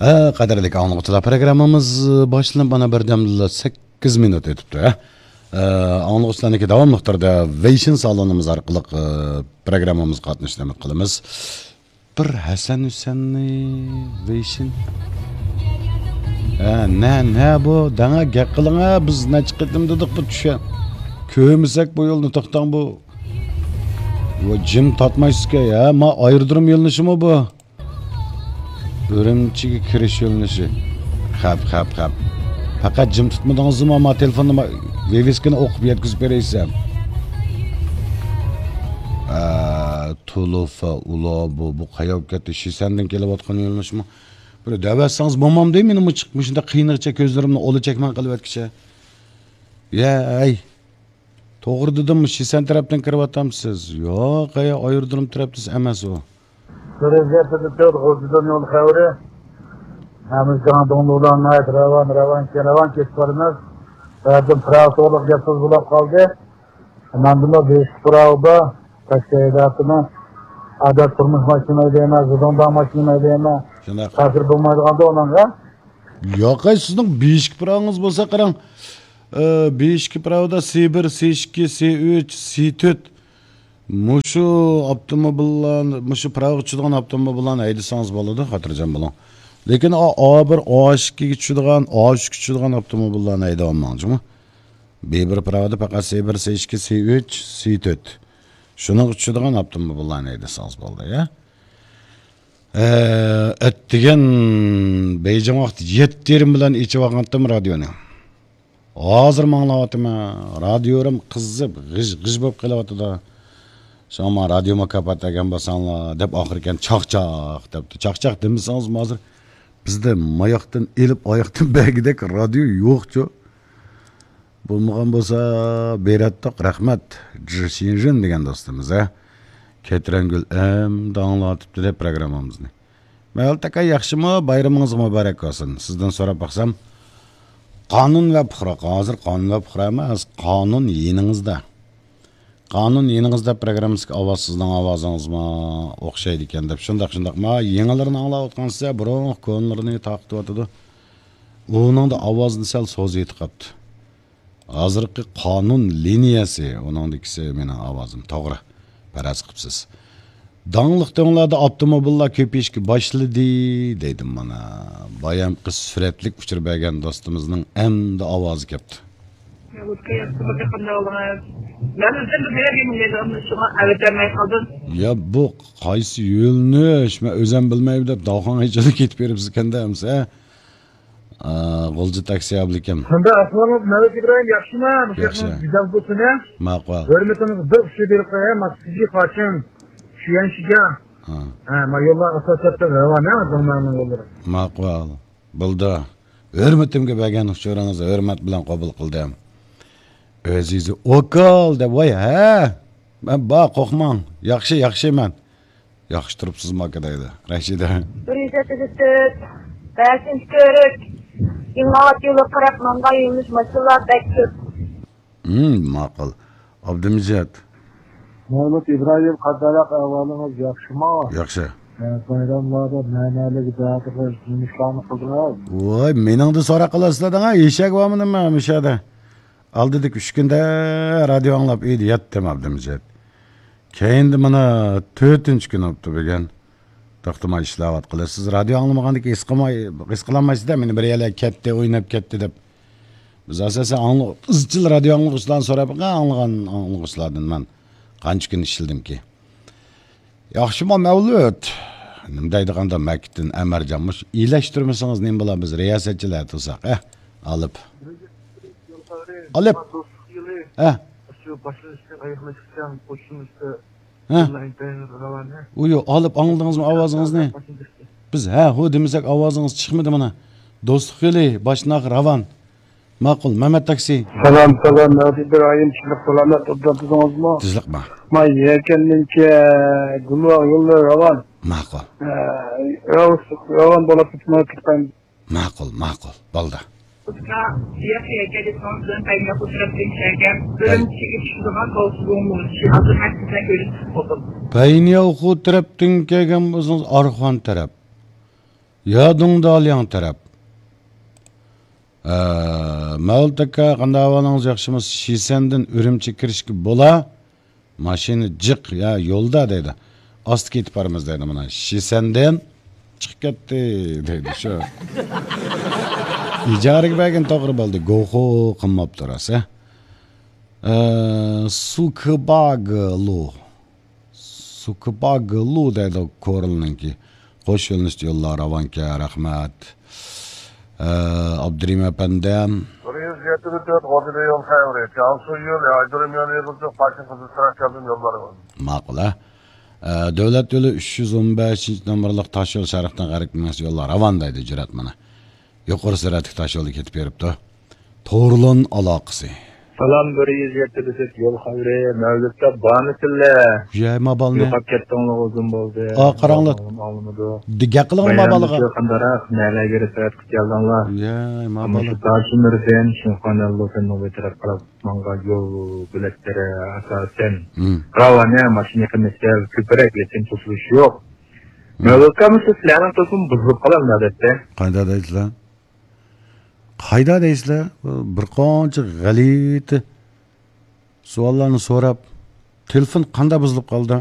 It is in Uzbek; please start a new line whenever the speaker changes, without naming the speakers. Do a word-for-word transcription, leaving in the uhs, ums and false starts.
Ha, qadrli anlıqçılar programımız başlanıp bana birdemli sekiz minut ötüptü. Ha. Anlıqçılarniki davamlıqtırda Veyşin salonumuz arqılıq programımız qatnışlamak qılımız. Bir Hasan Hüseyinni Veyşin. Ha, ne ne bu? Dana gap qılınga biz ne çıqıtım dedik bu düşen. Köymüsek bu yolunu toqtan bu. Bu jim tatmaysızga ya, ma ayırdırım yolunuşu mu bu? Örümçiga kirish yo'linishi. Xap, xap, xap. Faqat jim tutmadingizmi, ma telefonni viveskani o'qib yetkazib beraysam. A, Tulufa, ulo bu, bu qayoqqa ketishi sendan kelayotgan yo'linishmi? Böyle davasangiz bo'lmam deymi, nima chiqib shunda qiyinlikcha ko'zlarimni o'li chakman qilib atkicha. Ya, ay. To'g'ri dedimmi, Shisan tarafdan kiryaptamsiz? Yo'q, qaya ayirdirim tarafsiz emas u.
Sürece tutuyor, hocam yol xavri. Hamiz can donluğundan ait ravan, ravan, ravan kesparınız. Verdim pravosoluk yapsız bulap kaldı. Hemen bunu beş pravoda, taşka edatını, adet kurmuş makine ödeyemez, zıdondan makine ödeyemez. Kasır bulmaydıqanda olan ya.
Yok, sizin beş pravonuz bolsa qarang. beş pravoda C bir, C iki, C üç, C dört. Muşu avtomobillar, muşu prava tushadigan avtomobillarni aydasangiz bo'ladi, xotirjam bo'ling. Lekin A bir, A ikki tushadigan, A üç tushadigan avtomobillarni ayda olmangizmi? B bir pravada faqat C bir, C iki, C üç, C dört. Shuni tushadigan avtomobillarni aydasangiz bo'ladi, ya. Eh, atdigan Beyjing vaqt yetti bilan ichib olgandim radioni. Hozir manglayapman, radiorim qizib, g'ij-g'ij bo'lib qelyapti-da. Şama radyoma kapatagan basanlar deb oxirgan chaqchaq debdi. Chaqchaq demisangiz hozir bizda mayoqdan elib oyoqdan bagidek radio yo'q-ku. Bo'lmagan bo'lsa Berattoq rahmat. Jirsinjin degan do'stimiz a. Ketrangul am danglatibdi deb programmamizni. Mayol taka yaxshimi? Bayramingiz muborak bo'lsin. Sizdan so'rab baqsam, qonun va puhra, hozir qonun va puhra emas, qonun yeningizda. Qonun yeningizda programmasiga ovoz sizning ovozingizmi o'xshaydi ekan deb shundoq shundoq ma yangilarini anglayotgansiz biroq ko'nlarini taqib o'tadi. Uningda ovozni sal so'ziyib qapti. Hozirgi qonun liniyasi uningdikisi mening ovozim to'g'ri. Faraz qilibsiz. Dangliq tonlarda avtomobillar ko'payishga boshladi deydim mana. Bayamqi suratlik uchirib bergan do'stimizning endi ovozi keldi. Ya bu qaysi yo'lnish, men o'zim bilmayman deb davxon ichida ketib beribsiz kandamiz, ha? G'olji taksi ablikam.
Shunda Aslanov Mavlud Ibrohim yaxshimi?
Yaxshi.
Bizdan bo'lsin-a?
Ma'qul.
Hurmatimiz bir kishi berib qo'yamiz, sizga qachon shuyanshiga. Ha. Ha, ma yo'llar asosiyatda ravona zamonaning yo'llari.
Ma'qul. Bildi. Hurmatimga bergan uchuringizni hurmat bilan qabul qildim. O'zingizni o'kal deb voy ha. Men ba qo'rqmang. Yaxshi, yaxshi men. Yaxshi turibsiz makadaydi. Rashida.
Birinchi tizit, beshinchi ko'rik. İnat yolu qarab manga yumuş masalalar bekliyor.
Hmm, ma'qul. Abdumijat.
Mavlud Ibrohim qadaraq ahvolingiz yaxshimi?
Yaxshi.
Bayramlarda ma'nali da'vatlar nishoni qildingiz.
Voy, meningda so'ra qilasizlar-da, eshak bormi nima mishada? Aldidik uch kunda radio anglab uyda yatdim Abdumijat. Keyindi mana to'rtinchi kun o'tdi degan. To'xtamay ishlayot qilasiz. Radio anglamagandek his qilmay, his qilolmaysiz-da, meni bir yala ketdi, o'ynab ketdi deb. Biz asosan angli izchil radio anglovchilardan so'rab, anglagan anglovchilardan men qancha kun ishladimki. Yaxshimi Mavlud? Nima deydiganda Maktin Amarjonmish, ilashtirmasangiz nima bo'ladi biz riyosatchilar tursak, eh? Olib. Olib. Eh?
Shu boshlanishdan oyoqlashgan qo'shimcha
Uyo, olib angladingizmi ovozingizni? Biz ha, hu demasak ovozingiz chiqmadi mana. Do'stlik yo'li, boshnoq Ravon. Ma'qul, Mehmet taksi.
Salam, salam, Mavlud Ibrohim, chiqib qolamiz, o'tdingizmi?
Tizliqma.
Ma yekenninki gullar yo'llar Ravon.
Ma'qul.
Ravon bo'lib ketmay turgan.
Ma'qul, ma'qul. Bo'ldi.
Usta, siyasiye gelişmemizden payına kusura binşerken, bölüm çekip şuradan kolsuzluğumuz, hazır herkese görüşürüz oldum.
Payına oku taraftan kelgan bo'lsangiz Arxon taraf. Ya Dungdalyan taraf. Ee, Mevlut aka qanday ahvolingіз yaxshimiz? Shisandin Urumchi kirishga bo'la. Mashina jiq ya yo'lda dedi. Asti ketib boramiz dedi mana. Shisandin chiqib ketdi dedi shu. Ijaraga bergan to'g'ri bo'ldi. Go'xo qilmab turasa. Ee, Sukbaglu. Sukbaglu dedi ko'rilninki. Qo'sh yo'lni yo'llar avanka rahmat. Abdurrahim efendim.
bir yuz yetmiş dört G'ozida yo'l xayri. Cansu yo'l, Aydurim yo'li yig'ildi, Parkin qizistira keldim yo'llari bor.
Ma'qul. Davlat yo'li uch yuz o'n beshinchi nomerlik tosh yo'l sharqdan g'arbga yo'llar ravandaydi jirat mana. Yuqori sur'atli tosh yo'lga ketib beribdi. To'g'rilon aloqasi.
Salam bir yuz yetmiş dört yo'l xayri. Mavludda bormisizlar?
Ya mobilni.
Yo'qab ketdinglar o'zim bo'ldi.
A qaranglar. Diga qiling mobilga.
Qandaroq nalaga risolat qilganlar.
Ya mobil.
Tashimir sen shu xonallodan novetrab qilib manga yo'l biletlari asosan. Ravana mashina qilmishlar, ko'proq yetim tutilish yo'q. Mavludga sizlarning to'sin buzib qolamadi debdi.
Qayda deysizlar? Qayda deysizlar? Bir qancha g'alit savollarni so'rab, telefon qanday buzilib qoldi?